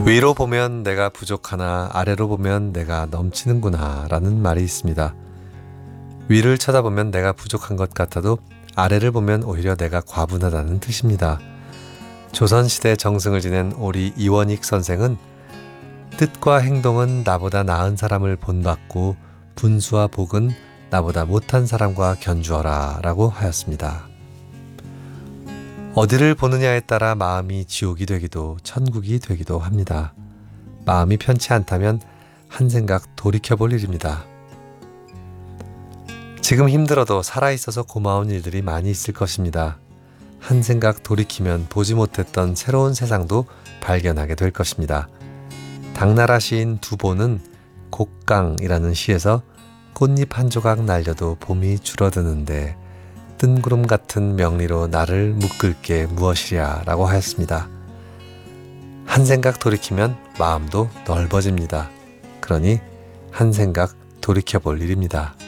위로 보면 내가 부족하나 아래로 보면 내가 넘치는구나 라는 말이 있습니다. 위를 쳐다보면 내가 부족한 것 같아도 아래를 보면 오히려 내가 과분하다는 뜻입니다. 조선시대 정승을 지낸 오리 이원익 선생은 뜻과 행동은 나보다 나은 사람을 본받고 분수와 복은 나보다 못한 사람과 견주어라 라고 하였습니다. 어디를 보느냐에 따라 마음이 지옥이 되기도 천국이 되기도 합니다. 마음이 편치 않다면 한 생각 돌이켜볼 일입니다. 지금 힘들어도 살아있어서 고마운 일들이 많이 있을 것입니다. 한 생각 돌이키면 보지 못했던 새로운 세상도 발견하게 될 것입니다. 당나라 시인 두보는 곡강이라는 시에서 꽃잎 한 조각 날려도 봄이 줄어드는데 뜬구름 같은 명리로 나를 묶을 게 무엇이랴 라고 하였습니다. 한 생각 돌이키면 마음도 넓어집니다. 그러니 한 생각 돌이켜볼 일입니다.